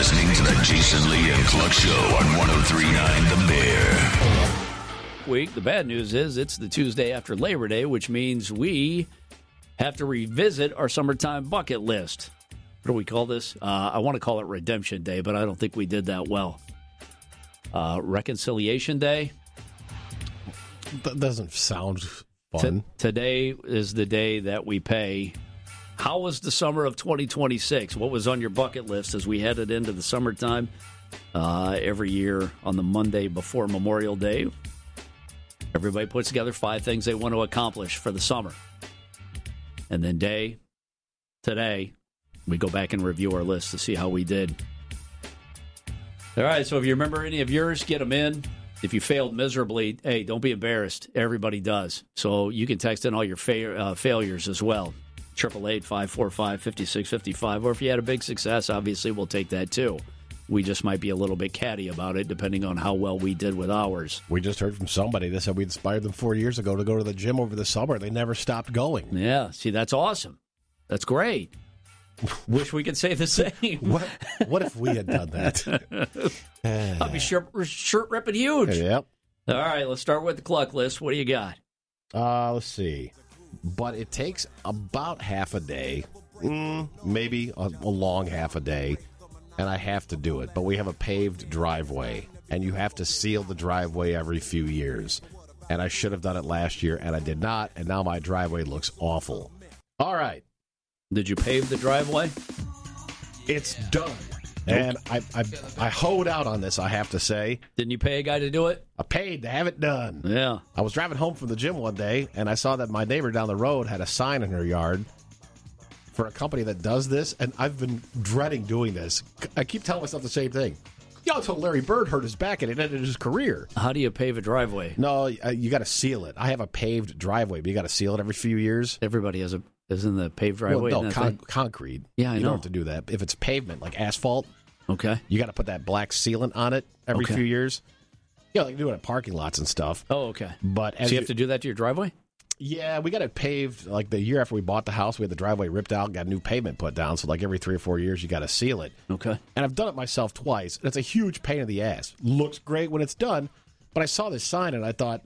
listening to the Jason Lee and Cluck Show on 103.9 The Bear. Week. The bad news is it's the Tuesday after Labor Day, which means we have to revisit our summertime bucket list. What do we call this? I want to call it Redemption Day, but I don't think we did that well. Reconciliation Day. That doesn't sound fun. Today is the day that we pay. How was the summer of 2026? What was on your bucket list as we headed into the summertime? Every year on the Monday before Memorial Day, everybody puts together 5 things they want to accomplish for the summer. And then today, we go back and review our list to see how we did. All right, so if you remember any of yours, get them in. If you failed miserably, hey, don't be embarrassed. Everybody does. So you can text in all your failures as well. 888-545-5655. Or if you had a big success, obviously we'll take that too. We just might be a little bit catty about it, depending on how well we did with ours. We just heard from somebody that said we inspired them 4 years ago to go to the gym over the summer. They never stopped going. Yeah, see, that's awesome. That's great. Wish we could say the same. What if we had done that? I'll be shirt ripping huge. Yep. All right, let's start with the Cluck list. What do you got? Let's see. But it takes about half a day, maybe a long half a day, and I have to do it. But we have a paved driveway, and you have to seal the driveway every few years. And I should have done it last year, and I did not, and now my driveway looks awful. All right. Did you pave the driveway? It's done. And I hoed out on this, I have to say. Didn't you pay a guy to do it? I paid to have it done. Yeah. I was driving home from the gym one day, and I saw that my neighbor down the road had a sign in her yard for a company that does this, and I've been dreading doing this. I keep telling myself the same thing. Until Larry Bird hurt his back and it ended his career. How do you pave a driveway? No, you got to seal it. I have a paved driveway, but you got to seal it every few years. Everybody has isn't the paved driveway? Well, no, concrete. Yeah, I know. You don't have to do that. If it's pavement, like asphalt, okay, you got to put that black sealant on it every few years. Yeah, like do it at parking lots and stuff. Oh, okay. But so you have to do that to your driveway? Yeah, we got it paved. Like the year after we bought the house, we had the driveway ripped out, got new pavement put down. So like every 3 or 4 years, you got to seal it. Okay. And I've done it myself twice. And it's a huge pain in the ass. Looks great when it's done, but I saw this sign and I thought,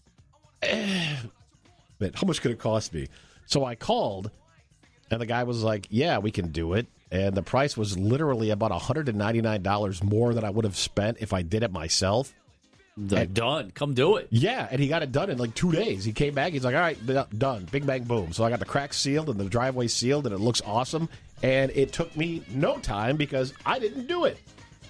man, how much could it cost me? So I called, and the guy was like, "Yeah, we can do it." And the price was literally about $199 more than I would have spent if I did it myself. Done. Come do it. Yeah, and he got it done in like 2 days. He came back. He's like, all right, done. Big bang, boom. So I got the cracks sealed and the driveway sealed, and it looks awesome. And it took me no time because I didn't do it.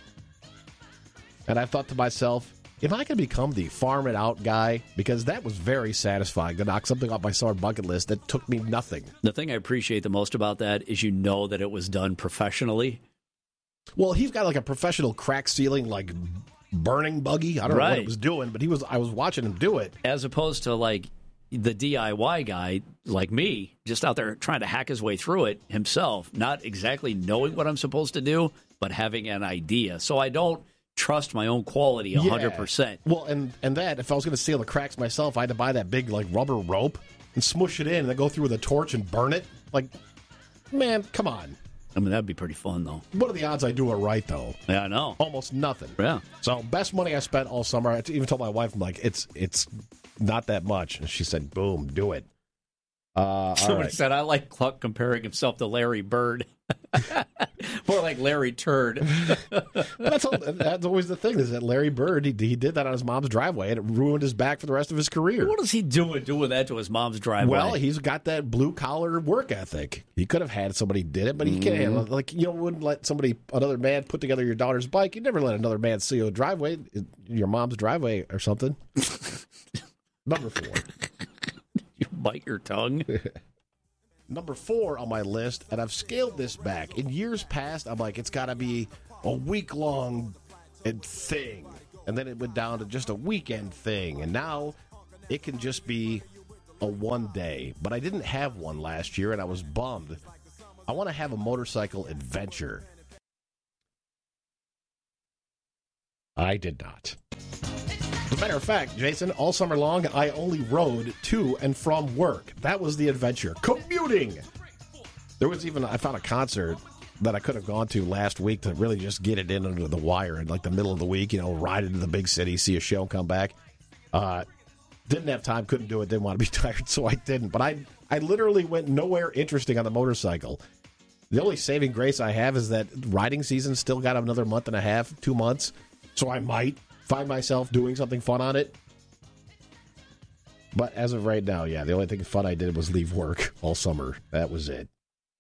And I thought to myself, am I going to become the farm it out guy? Because that was very satisfying to knock something off my summer bucket list that took me nothing. The thing I appreciate the most about that is you know that it was done professionally. Well, he's got like a professional crack sealing, like burning buggy. I don't know what it was doing, but I was watching him do it. As opposed to like the DIY guy like me, just out there trying to hack his way through it himself, not exactly knowing what I'm supposed to do, but having an idea. So I don't trust my own quality 100%. Well, and that, if I was going to seal the cracks myself, I had to buy that big like rubber rope and smush it in and then go through with a torch and burn it. Like, man, come on. I mean, that'd be pretty fun, though. What are the odds I do it right, though? Yeah, I know. Almost nothing. Yeah. So, best money I spent all summer. I even told my wife, I'm like, it's not that much. And she said, boom, do it. Somebody said, I like Cluck comparing himself to Larry Bird. More like Larry Turd. That's always the thing, is that Larry Bird, he did that on his mom's driveway, and it ruined his back for the rest of his career. What is he doing that to his mom's driveway? Well, he's got that blue-collar work ethic. He could have had somebody did it, but he can't. Like, you wouldn't let another man put together your daughter's bike. You'd never let another man seal your driveway, your mom's driveway or something. Number 4. You bite your tongue. Number 4 on my list, and I've scaled this back. In years past, I'm like, it's got to be a week-long thing. And then it went down to just a weekend thing. And now it can just be a one day. But I didn't have one last year, and I was bummed. I want to have a motorcycle adventure. I did not. As a matter of fact, Jason, all summer long, I only rode to and from work. That was the adventure. Commuting! There was even, I found a concert that I could have gone to last week to really just get it in under the wire in like the middle of the week, ride into the big city, see a show, come back. Didn't have time, couldn't do it, didn't want to be tired, so I didn't. But I literally went nowhere interesting on the motorcycle. The only saving grace I have is that riding season still got another month and a half, 2 months, so I might find myself doing something fun on it. But as of right now, yeah, the only thing fun I did was leave work all summer. That was it.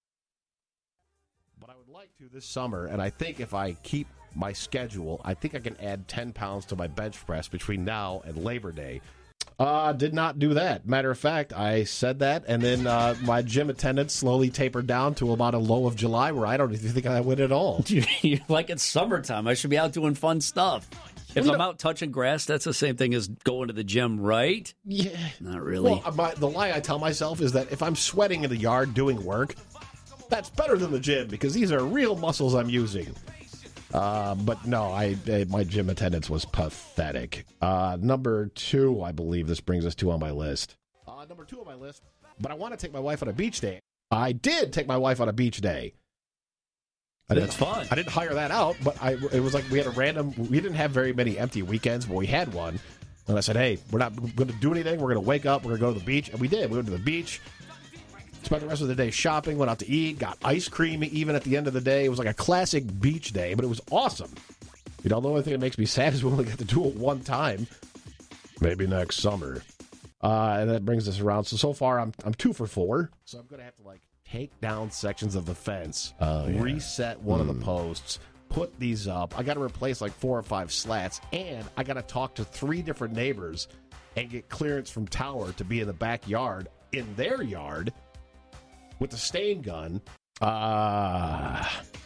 But I would like to this summer, and I think if I keep my schedule, I think I can add 10 pounds to my bench press between now and Labor Day. Did not do that. Matter of fact, I said that, and then my gym attendance slowly tapered down to about a low of July where I don't even think I went at all. Like it's summertime. I should be out doing fun stuff. If I'm out touching grass, that's the same thing as going to the gym, right? Yeah. Not really. Well, the lie I tell myself is that if I'm sweating in the yard doing work, that's better than the gym because these are real muscles I'm using. But no, my gym attendance was pathetic. Number 2, I believe this brings us to on my list. Number 2 on my list, but I want to take my wife on a beach day. I did take my wife on a beach day. That's fun. I didn't hire that out, but it was like we didn't have very many empty weekends, but we had one. And I said, hey, we're not going to do anything. We're going to wake up. We're going to go to the beach. And we did. We went to the beach. Spent the rest of the day shopping, went out to eat, got ice cream even at the end of the day. It was like a classic beach day, but it was awesome. The only thing that makes me sad is we only got to do it one time. Maybe next summer. And that brings us around. So far, I'm 2 for 4. So I'm going to have to, take down sections of the fence, reset one of the posts, put these up. I got to replace 4 or 5 slats, and I got to talk to 3 different neighbors and get clearance from Tower to be in the backyard, in their yard, with the stain gun. I,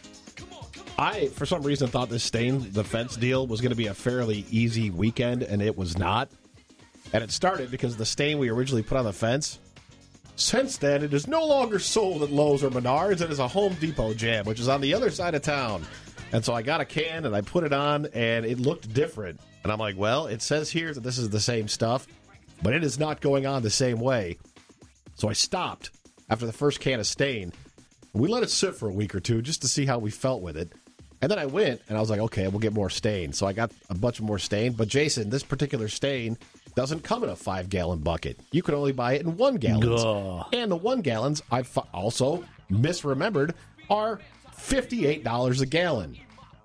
for some reason, thought the fence deal was going to be a fairly easy weekend, and it was not. And it started because the stain we originally put on the fence, since then, it is no longer sold at Lowe's or Menards. It is a Home Depot jam, which is on the other side of town. And so I got a can, and I put it on, and it looked different. And I'm like, well, it says here that this is the same stuff, but it is not going on the same way. So I stopped after the first can of stain. We let it sit for a week or two just to see how we felt with it. And then I went, and I was like, okay, we'll get more stain. So I got a bunch of more stain. But, Jason, this particular stain doesn't come in a 5-gallon bucket. You can only buy it in 1 gallons. And the 1 gallons, I've also misremembered, are $58 a gallon.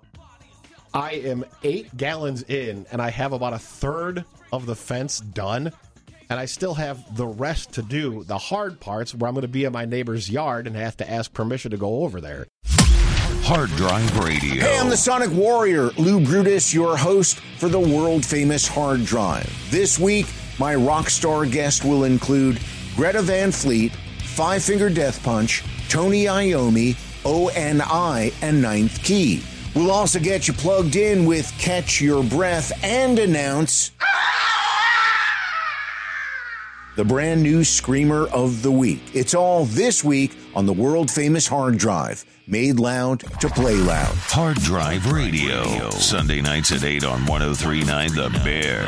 I am 8 gallons in, and I have about a third of the fence done, and I still have the rest to do, the hard parts, where I'm going to be in my neighbor's yard and have to ask permission to go over there. Hard Drive Radio. Hey, I'm the Sonic Warrior, Lou Brutus, your host for the world-famous Hard Drive. This week, my rock star guest will include Greta Van Fleet, Five Finger Death Punch, Tony Iommi, ONI, and Ninth Key. We'll also get you plugged in with Catch Your Breath and announce the brand new Screamer of the Week. It's all this week on the world-famous Hard Drive. Made loud to play loud. Hard Drive Radio. Sunday nights at 8 on 103.9 The Bear.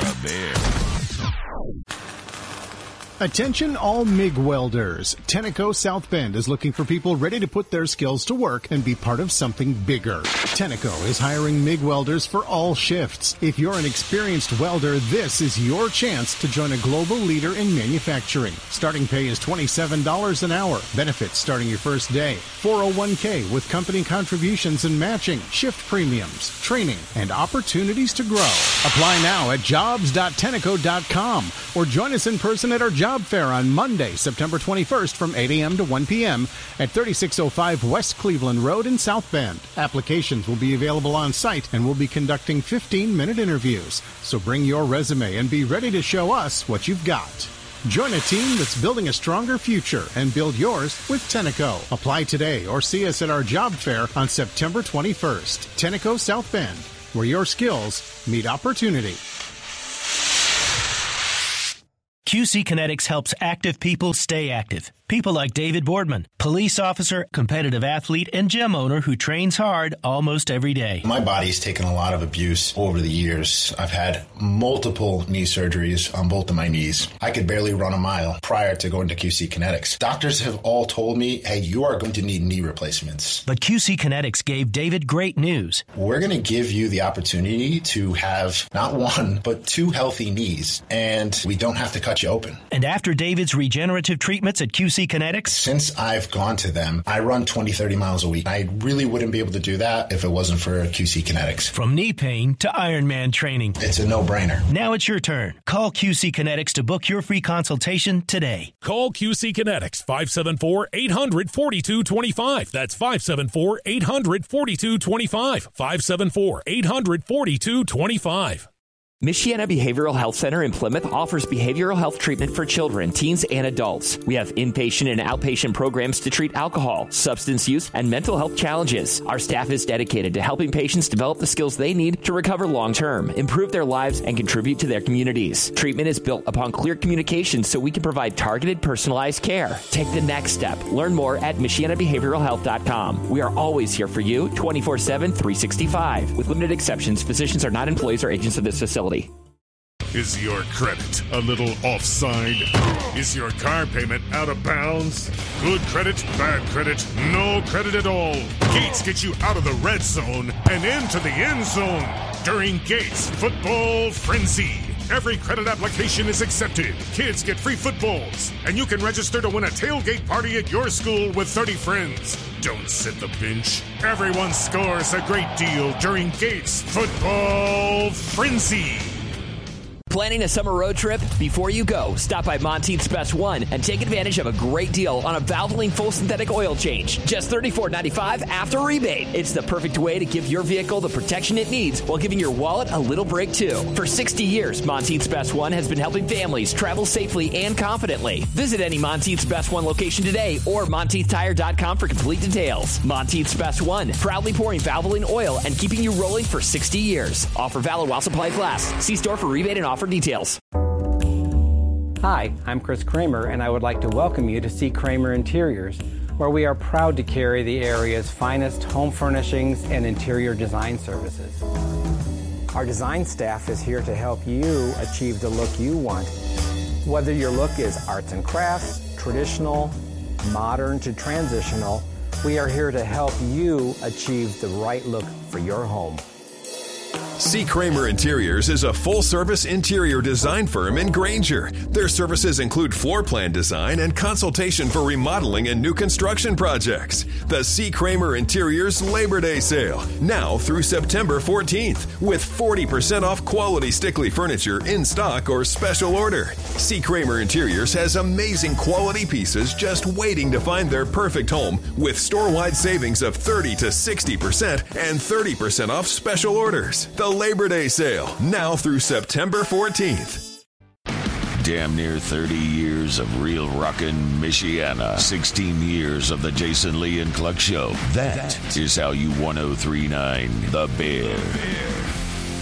Attention all MIG welders. Tenneco South Bend is looking for people ready to put their skills to work and be part of something bigger. Tenneco is hiring MIG welders for all shifts. If you're an experienced welder, this is your chance to join a global leader in manufacturing. Starting pay is $27 an hour. Benefits starting your first day. 401k with company contributions and matching, shift premiums, training, and opportunities to grow. Apply now at jobs.tenneco.com or join us in person at our job fair on Monday, September 21st from 8 a.m. to 1 p.m. at 3605 West Cleveland Road in South Bend. Applications will be available on site and we'll be conducting 15-minute interviews. So bring your resume and be ready to show us what you've got. Join a team that's building a stronger future and build yours with Tenneco. Apply today or see us at our job fair on September 21st. Tenneco South Bend, where your skills meet opportunity. QC Kinetics helps active people stay active. People like David Boardman, police officer, competitive athlete, and gym owner who trains hard almost every day. My body's taken a lot of abuse over the years. I've had multiple knee surgeries on both of my knees. I could barely run a mile prior to going to QC Kinetics. Doctors have all told me, hey, you are going to need knee replacements. But QC Kinetics gave David great news. We're going to give you the opportunity to have not one, but 2 healthy knees, and we don't have to cut you open. And after David's regenerative treatments at QC Kinetics, since I've gone to them, I run 20, 30 miles a week. I really wouldn't be able to do that if it wasn't for QC Kinetics. From knee pain to Ironman training, it's a no-brainer. Now it's your turn. Call QC Kinetics to book your free consultation today. Call QC Kinetics, 574-800-4225. That's 574-800-4225. 574-800-4225. Michiana Behavioral Health Center in Plymouth offers behavioral health treatment for children, teens, and adults. We have inpatient and outpatient programs to treat alcohol, substance use, and mental health challenges. Our staff is dedicated to helping patients develop the skills they need to recover long-term, improve their lives, and contribute to their communities. Treatment is built upon clear communication so we can provide targeted, personalized care. Take the next step. Learn more at MichianaBehavioralHealth.com. We are always here for you, 24/7, 365. With limited exceptions, physicians are not employees or agents of this facility. Is your credit a little offside? Is your car payment out of bounds? Good credit, bad credit, no credit at all. Gates get you out of the red zone and into the end zone during Gates Football Frenzy. Every credit application is accepted. Kids get free footballs, and you can register to win a tailgate party at your school with 30 friends. Don't sit the bench. Everyone scores a great deal during Gates Football Frenzy. Planning a summer road trip? Before you go, stop by Monteith's Best One and take advantage of a great deal on a Valvoline full synthetic oil change. Just $34.95 after rebate. It's the perfect way to give your vehicle the protection it needs while giving your wallet a little break too. For 60 years, Monteith's Best One has been helping families travel safely and confidently. Visit any Monteith's Best One location today or MonteithTire.com for complete details. Monteith's Best One, proudly pouring Valvoline oil and keeping you rolling for 60 years. Offer valid while supplies last. See store for rebate and offer details. Hi, I'm Chris Kramer, and I would like to welcome you to C. Kramer Interiors, where we are proud to carry the area's finest home furnishings and interior design services. Our design staff is here to help you achieve the look you want. Whether your look is arts and crafts, traditional, modern to transitional, we are here to help you achieve the right look for your home. C. Kramer Interiors is a full-service interior design firm in Granger. Their services include floor plan design and consultation for remodeling and new construction projects. The C. Kramer Interiors Labor Day Sale, now through September 14th, with 40% off quality Stickley furniture in stock or special order. C. Kramer Interiors has amazing quality pieces just waiting to find their perfect home, with store-wide savings of 30 to 60% and 30% off special orders. The Labor Day Sale, now through September 14th. Damn near 30 years of real rockin' Michiana. 16 years of the Jason Lee and Cluck Show. That is how you 1039 The Bear.